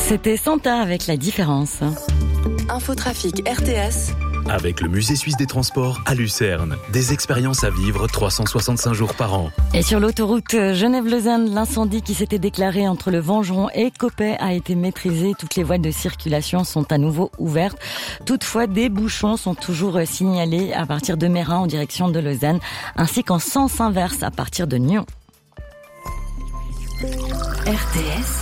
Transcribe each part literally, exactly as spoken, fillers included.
C'était Santa avec La Différence. Infotrafic R T S. Avec le Musée Suisse des Transports à Lucerne. Des expériences à vivre trois cent soixante-cinq jours par an. Et sur l'autoroute Genève-Lausanne, l'incendie qui s'était déclaré entre le Vengeron et Coppet a été maîtrisé. Toutes les voies de circulation sont à nouveau ouvertes. Toutefois, des bouchons sont toujours signalés à partir de Mérin en direction de Lausanne, ainsi qu'en sens inverse à partir de Nyon. R T S.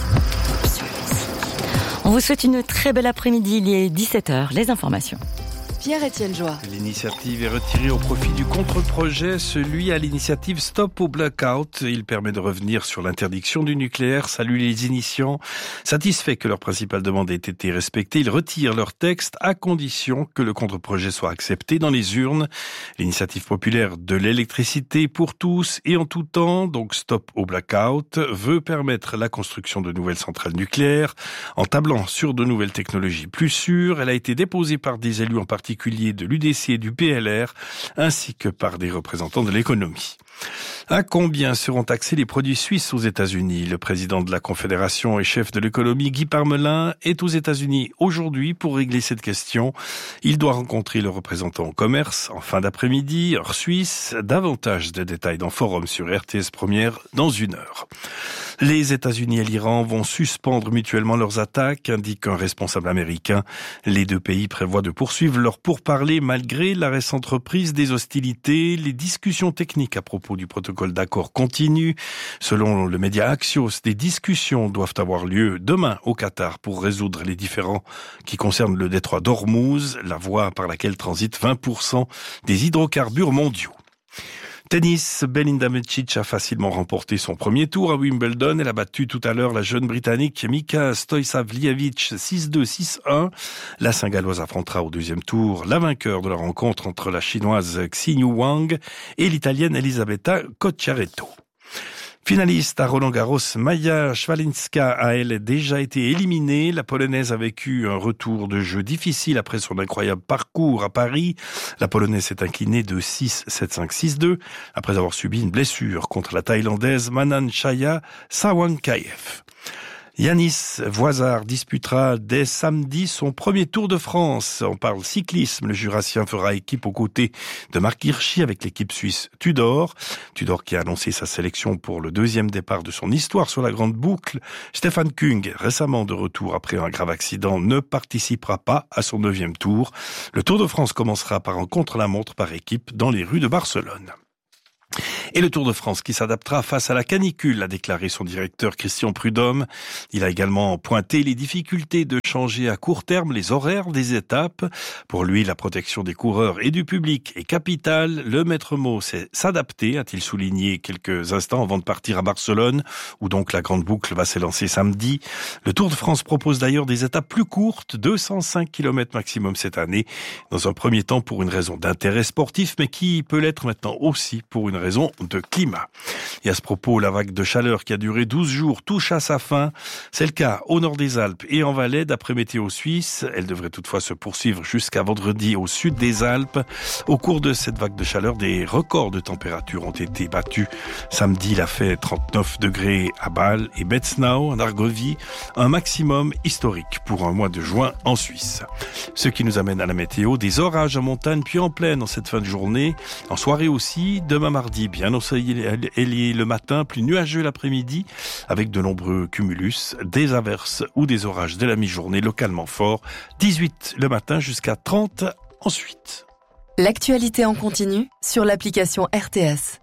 On vous souhaite une très belle après-midi. Il est dix-sept heures. Les informations. Pierre-Étienne Joie. L'initiative est retirée au profit du contre-projet, celui à l'initiative Stop au Blackout. Il permet de revenir sur l'interdiction du nucléaire. Salut les initiants. Satisfaits que leur principale demande ait été respectée, ils retirent leur texte à condition que le contre-projet soit accepté dans les urnes. L'initiative populaire de l'électricité pour tous et en tout temps, donc Stop au Blackout, veut permettre la construction de nouvelles centrales nucléaires en tablant sur de nouvelles technologies plus sûres. Elle a été déposée par des élus en particulier de l'U D C et du P L R, ainsi que par des représentants de l'économie. À combien seront taxés les produits suisses aux États-Unis ? Le président de la Confédération et chef de l'économie, Guy Parmelin, est aux États-Unis aujourd'hui pour régler cette question. Il doit rencontrer le représentant au commerce en fin d'après-midi, heure suisse. Davantage de détails dans Forum sur R T S Première dans une heure. Les États-Unis et l'Iran vont suspendre mutuellement leurs attaques, indique un responsable américain. Les deux pays prévoient de poursuivre leurs pourparlers malgré la récente reprise des hostilités. Les discussions techniques à propos du protocole d'accord continuent. Selon le média Axios, des discussions doivent avoir lieu demain au Qatar pour résoudre les différends qui concernent le détroit d'Ormuz, la voie par laquelle transitent vingt pour cent des hydrocarbures mondiaux. Tennis, Belinda Bencic a facilement remporté son premier tour à Wimbledon. Elle a battu tout à l'heure la jeune Britannique Mika Stojsavljevic six deux six un. La Saint-Galloise affrontera au deuxième tour la vainqueur de la rencontre entre la Chinoise Xinyu Wang et l'Italienne Elisabetta Cocciaretto. Finaliste à Roland-Garros, Maja Swalinska a elle déjà été éliminée. La Polonaise a vécu un retour de jeu difficile après son incroyable parcours à Paris. La Polonaise s'est inclinée de six sept cinq six deux après avoir subi une blessure contre la Thaïlandaise Mananchaya Sawangkaev. Yanis Voisard disputera dès samedi son premier Tour de France. On parle cyclisme. Le Jurassien fera équipe aux côtés de Marc Hirschi avec l'équipe suisse Tudor. Tudor qui a annoncé sa sélection pour le deuxième départ de son histoire sur la grande boucle. Stefan Kung, récemment de retour après un grave accident, ne participera pas à son neuvième tour. Le Tour de France commencera par un contre-la-montre par équipe dans les rues de Barcelone. Et le Tour de France qui s'adaptera face à la canicule, a déclaré son directeur Christian Prudhomme. Il a également pointé les difficultés de changer à court terme les horaires des étapes. Pour lui, la protection des coureurs et du public est capitale. Le maître mot, c'est s'adapter, a-t-il souligné quelques instants avant de partir à Barcelone, où donc la grande boucle va s'élancer samedi. Le Tour de France propose d'ailleurs des étapes plus courtes, deux cent cinq kilomètres maximum cette année, dans un premier temps pour une raison d'intérêt sportif, mais qui peut l'être maintenant aussi pour une raison de climat. Et à ce propos, la vague de chaleur qui a duré douze jours touche à sa fin. C'est le cas au nord des Alpes et en Valais, d'après Météo Suisse. Elle devrait toutefois se poursuivre jusqu'à vendredi au sud des Alpes. Au cours de cette vague de chaleur, des records de température ont été battus. Samedi, il a fait trente-neuf degrés à Bâle et Betznau, en Argovie, un maximum historique pour un mois de juin en Suisse. Ce qui nous amène à la météo, des orages en montagne puis en plaine en cette fin de journée. En soirée aussi, demain mardi, bien ensoleillé le matin, plus nuageux l'après-midi, avec de nombreux cumulus, des averses ou des orages dès la mi-journée, localement forts. dix-huit le matin jusqu'à trente ensuite. L'actualité en continu sur l'application R T S.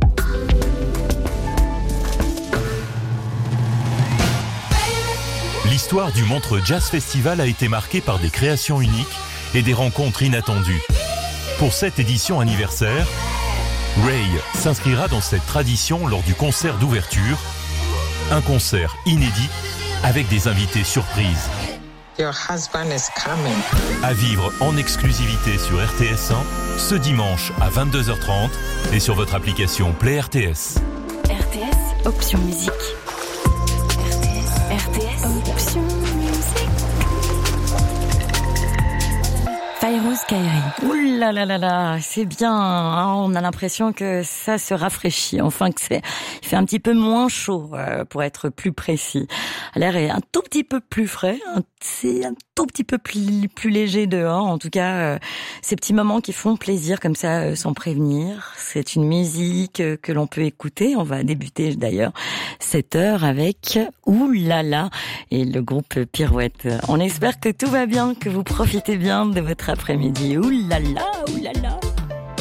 L'histoire du Montreux Jazz Festival a été marquée par des créations uniques et des rencontres inattendues. Pour cette édition anniversaire, Ray s'inscrira dans cette tradition lors du concert d'ouverture, un concert inédit avec des invités surprises. Your husband is coming. À vivre en exclusivité sur R T S un ce dimanche à vingt-deux heures trente et sur votre application Play R T S. R T S, option musique. R T S, R T S, option musique. Fairouz Kairi. Oula. là là là là, c'est bien, hein, on a l'impression que ça se rafraîchit, enfin que c'est, il fait un petit peu moins chaud, euh, pour être plus précis. L'air est un tout petit peu plus frais, hein, c'est un tout petit peu plus, plus léger dehors, en tout cas, euh, ces petits moments qui font plaisir comme ça, euh, sans prévenir. C'est une musique euh, que l'on peut écouter, on va débuter d'ailleurs cette heure avec Ouh là là et le groupe Pirouette. On espère que tout va bien, que vous profitez bien de votre après-midi. Ouh là là, ouh là là.